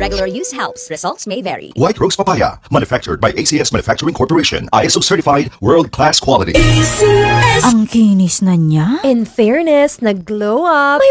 Regular use helps. Results may vary. White Rose Papaya, manufactured by ACS Manufacturing Corporation. ISO certified, world-class quality. Ang kinis na niya. In fairness, nag-glow up.